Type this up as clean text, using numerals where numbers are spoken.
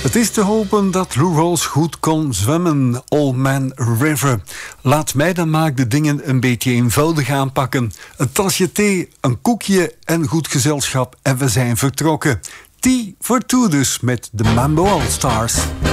Het is te hopen dat Lou Rawls goed kon zwemmen. Old Man River. Laat mij dan maar de dingen een beetje eenvoudig aanpakken. Een tasje thee, een koekje en goed gezelschap. En we zijn vertrokken. Tea for two dus met de Mambo All Stars.